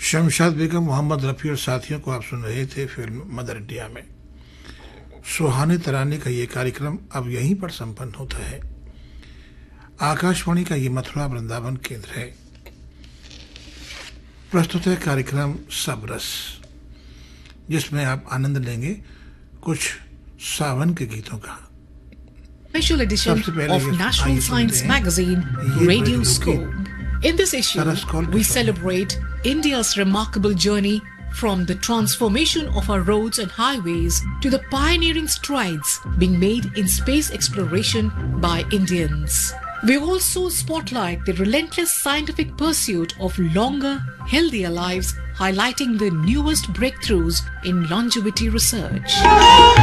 शमशाद बेगम, मोहम्मद रफ़ी और साथियों को आप सुन रहे थे फिल्म मदर इंडिया में। सुहाने तराने का ये कार्यक्रम अब यहीं पर संपन्न होता है। आकाशवाणी का ये मथुरा वृंदावन केंद्र है। प्रस्तुत है कार्यक्रम सब रस, जिसमें आप आनंद लेंगे कुछ सावन के गीतों का। Special edition of National Science Magazine, Radio Scope. In this issue, we celebrate India's remarkable journey from the transformation of our roads and highways to the pioneering strides being made in space exploration by Indians. We also spotlight the relentless scientific pursuit of longer, healthier lives, highlighting the newest breakthroughs in longevity research.